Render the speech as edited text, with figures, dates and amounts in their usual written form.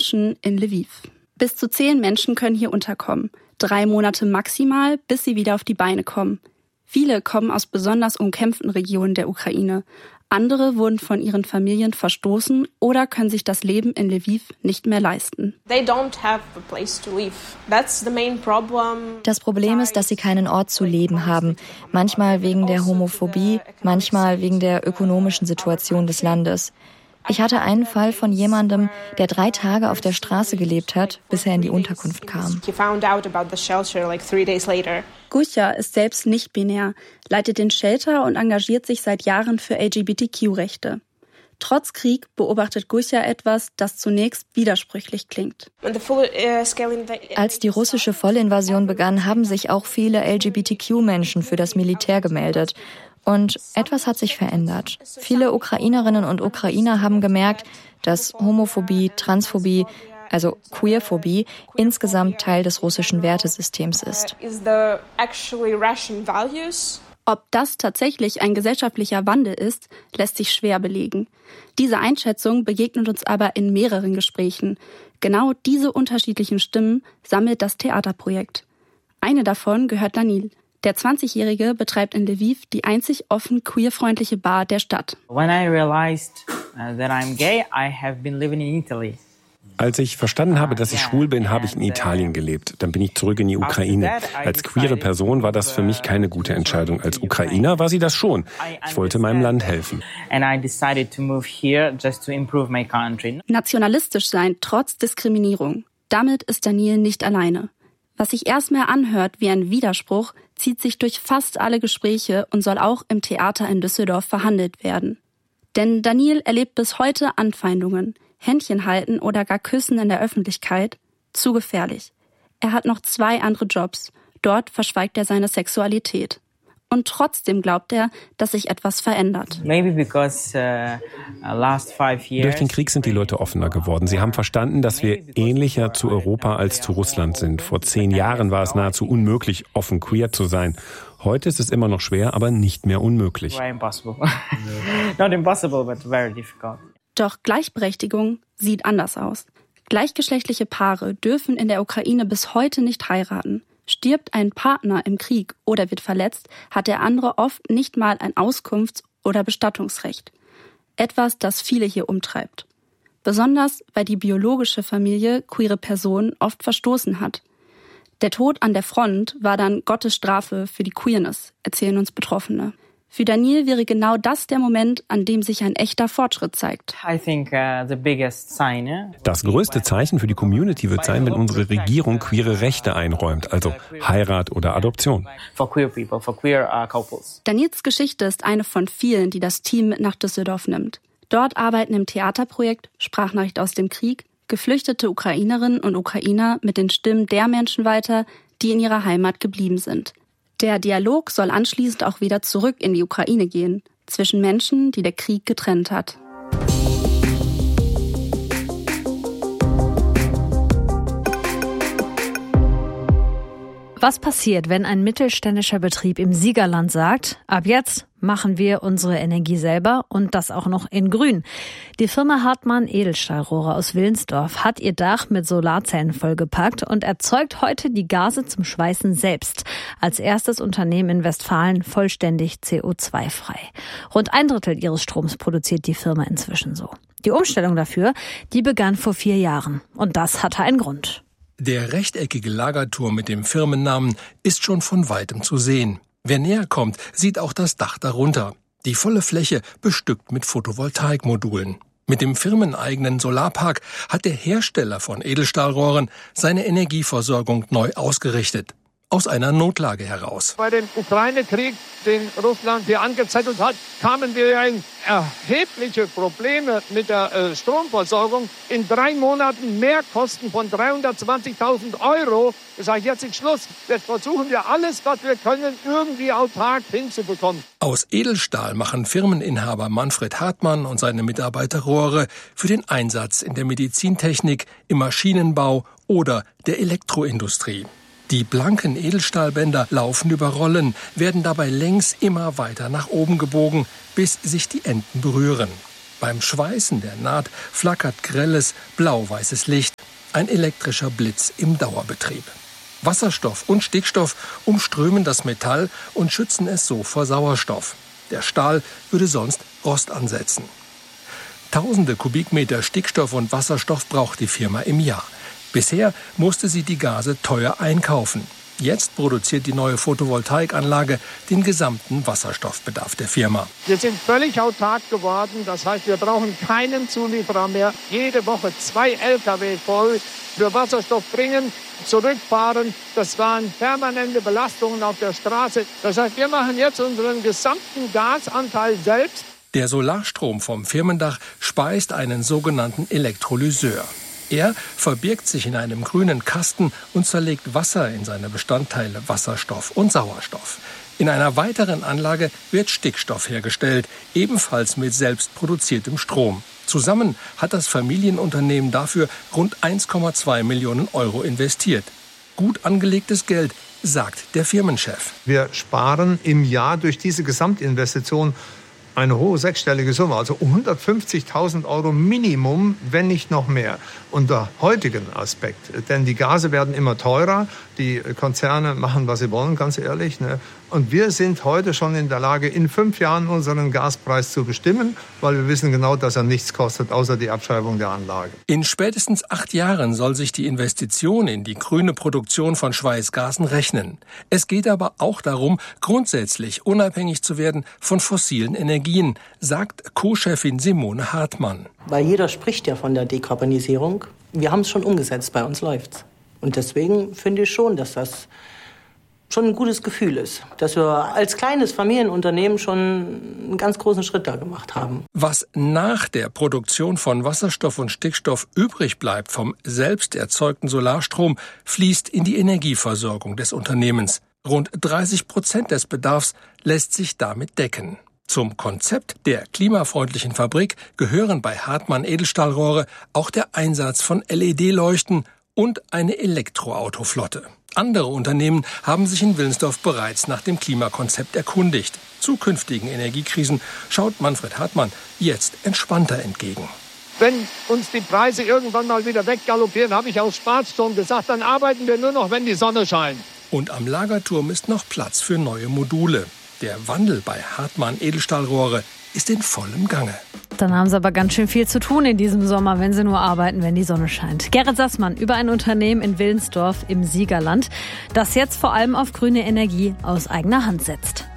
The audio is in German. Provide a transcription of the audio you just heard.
Menschen in Lviv. Bis zu 10 Menschen können hier unterkommen. 3 Monate maximal, bis sie wieder auf die Beine kommen. Viele kommen aus besonders umkämpften Regionen der Ukraine. Andere wurden von ihren Familien verstoßen oder können sich das Leben in Lviv nicht mehr leisten. Das Problem ist, dass sie keinen Ort zu leben haben. Manchmal wegen der Homophobie, manchmal wegen der ökonomischen Situation des Landes. Ich hatte einen Fall von jemandem, der 3 Tage auf der Straße gelebt hat, bis er in die Unterkunft kam. Gusja ist selbst nicht binär, leitet den Shelter und engagiert sich seit Jahren für LGBTQ-Rechte. Trotz Krieg beobachtet Gusja etwas, das zunächst widersprüchlich klingt. Als die russische Vollinvasion begann, haben sich auch viele LGBTQ-Menschen für das Militär gemeldet. Und etwas hat sich verändert. Viele Ukrainerinnen und Ukrainer haben gemerkt, dass Homophobie, Transphobie, also Queerphobie, insgesamt Teil des russischen Wertesystems ist. Ob das tatsächlich ein gesellschaftlicher Wandel ist, lässt sich schwer belegen. Diese Einschätzung begegnet uns aber in mehreren Gesprächen. Genau diese unterschiedlichen Stimmen sammelt das Theaterprojekt. Eine davon gehört Danil. Der 20-Jährige betreibt in Lviv die einzig offen queerfreundliche Bar der Stadt. Als ich verstanden habe, dass ich schwul bin, habe ich in Italien gelebt. Dann bin ich zurück in die Ukraine. Als queere Person war das für mich keine gute Entscheidung. Als Ukrainer war sie das schon. Ich wollte meinem Land helfen. Nationalistisch sein trotz Diskriminierung. Damit ist Daniel nicht alleine. Was sich erstmal anhört wie ein Widerspruch, zieht sich durch fast alle Gespräche und soll auch im Theater in Düsseldorf verhandelt werden. Denn Daniel erlebt bis heute Anfeindungen, Händchen halten oder gar Küssen in der Öffentlichkeit. Zu gefährlich. Er hat noch 2 andere Jobs. Dort verschweigt er seine Sexualität. Und trotzdem glaubt er, dass sich etwas verändert. Durch den Krieg sind die Leute offener geworden. Sie haben verstanden, dass wir ähnlicher zu Europa als zu Russland sind. Vor 10 Jahren war es nahezu unmöglich, offen queer zu sein. Heute ist es immer noch schwer, aber nicht mehr unmöglich. Doch Gleichberechtigung sieht anders aus. Gleichgeschlechtliche Paare dürfen in der Ukraine bis heute nicht heiraten. Stirbt ein Partner im Krieg oder wird verletzt, hat der andere oft nicht mal ein Auskunfts- oder Bestattungsrecht. Etwas, das viele hier umtreibt. Besonders, weil die biologische Familie queere Personen oft verstoßen hat. Der Tod an der Front war dann Gottes Strafe für die Queerness, erzählen uns Betroffene. Für Daniel wäre genau das der Moment, an dem sich ein echter Fortschritt zeigt. Das größte Zeichen für die Community wird sein, wenn unsere Regierung queere Rechte einräumt, also Heirat oder Adoption. Daniels Geschichte ist eine von vielen, die das Team mit nach Düsseldorf nimmt. Dort arbeiten im Theaterprojekt Sprachnachricht aus dem Krieg geflüchtete Ukrainerinnen und Ukrainer mit den Stimmen der Menschen weiter, die in ihrer Heimat geblieben sind. Der Dialog soll anschließend auch wieder zurück in die Ukraine gehen, zwischen Menschen, die der Krieg getrennt hat. Was passiert, wenn ein mittelständischer Betrieb im Siegerland sagt, ab jetzt machen wir unsere Energie selber und das auch noch in grün? Die Firma Hartmann Edelstahlrohre aus Wilnsdorf hat ihr Dach mit Solarzellen vollgepackt und erzeugt heute die Gase zum Schweißen selbst. Als erstes Unternehmen in Westfalen vollständig CO2-frei. Rund 1/3 ihres Stroms produziert die Firma inzwischen so. Die Umstellung dafür, die begann vor 4 Jahren. Und das hatte einen Grund. Der rechteckige Lagerturm mit dem Firmennamen ist schon von weitem zu sehen. Wer näher kommt, sieht auch das Dach darunter. Die volle Fläche bestückt mit Photovoltaikmodulen. Mit dem firmeneigenen Solarpark hat der Hersteller von Edelstahlrohren seine Energieversorgung neu ausgerichtet. Aus einer Notlage heraus. Bei dem Ukraine-Krieg, den Russland hier angezettelt hat, kamen wir in erhebliche Probleme mit der Stromversorgung. In 3 Monaten Mehrkosten von 320.000 €. Das heißt, jetzt ist Schluss. Jetzt versuchen wir alles, was wir können, irgendwie autark hinzubekommen. Aus Edelstahl machen Firmeninhaber Manfred Hartmann und seine Mitarbeiter Rohre für den Einsatz in der Medizintechnik, im Maschinenbau oder der Elektroindustrie. Die blanken Edelstahlbänder laufen über Rollen, werden dabei längs immer weiter nach oben gebogen, bis sich die Enden berühren. Beim Schweißen der Naht flackert grelles, blau-weißes Licht. Ein elektrischer Blitz im Dauerbetrieb. Wasserstoff und Stickstoff umströmen das Metall und schützen es so vor Sauerstoff. Der Stahl würde sonst Rost ansetzen. Tausende Kubikmeter Stickstoff und Wasserstoff braucht die Firma im Jahr. Bisher musste sie die Gase teuer einkaufen. Jetzt produziert die neue Photovoltaikanlage den gesamten Wasserstoffbedarf der Firma. Wir sind völlig autark geworden. Das heißt, wir brauchen keinen Zulieferer mehr. Jede Woche 2 Lkw voll für Wasserstoff bringen, zurückfahren. Das waren permanente Belastungen auf der Straße. Das heißt, wir machen jetzt unseren gesamten Gasanteil selbst. Der Solarstrom vom Firmendach speist einen sogenannten Elektrolyseur. Er verbirgt sich in einem grünen Kasten und zerlegt Wasser in seine Bestandteile Wasserstoff und Sauerstoff. In einer weiteren Anlage wird Stickstoff hergestellt, ebenfalls mit selbstproduziertem Strom. Zusammen hat das Familienunternehmen dafür rund 1,2 Millionen Euro investiert. Gut angelegtes Geld, sagt der Firmenchef. Wir sparen im Jahr durch diese Gesamtinvestition eine hohe sechsstellige Summe, also 150.000 Euro Minimum, wenn nicht noch mehr, unter heutigen Aspekt. Denn die Gase werden immer teurer, die Konzerne machen, was sie wollen, ganz ehrlich. Ne? Und wir sind heute schon in der Lage, in 5 Jahren unseren Gaspreis zu bestimmen, weil wir wissen genau, dass er nichts kostet, außer die Abschreibung der Anlage. In spätestens 8 Jahren soll sich die Investition in die grüne Produktion von Schweißgasen rechnen. Es geht aber auch darum, grundsätzlich unabhängig zu werden von fossilen Energien, sagt Co-Chefin Simone Hartmann. Weil jeder spricht ja von der Dekarbonisierung. Wir haben es schon umgesetzt, bei uns läuft's. Und deswegen finde ich schon, dass das schon ein gutes Gefühl ist, dass wir als kleines Familienunternehmen schon einen ganz großen Schritt da gemacht haben. Was nach der Produktion von Wasserstoff und Stickstoff übrig bleibt vom selbst erzeugten Solarstrom, fließt in die Energieversorgung des Unternehmens. Rund 30% des Bedarfs lässt sich damit decken. Zum Konzept der klimafreundlichen Fabrik gehören bei Hartmann Edelstahlrohre auch der Einsatz von LED-Leuchten und eine Elektroautoflotte. Andere Unternehmen haben sich in Wilnsdorf bereits nach dem Klimakonzept erkundigt. Zukünftigen Energiekrisen schaut Manfred Hartmann jetzt entspannter entgegen. Wenn uns die Preise irgendwann mal wieder weggaloppieren, habe ich aus Spaß schon gesagt, dann arbeiten wir nur noch, wenn die Sonne scheint. Und am Lagerturm ist noch Platz für neue Module. Der Wandel bei Hartmann Edelstahlrohre ist in vollem Gange. Dann haben sie aber ganz schön viel zu tun in diesem Sommer, wenn sie nur arbeiten, wenn die Sonne scheint. Gerrit Sassmann über ein Unternehmen in Wilnsdorf im Siegerland, das jetzt vor allem auf grüne Energie aus eigener Hand setzt.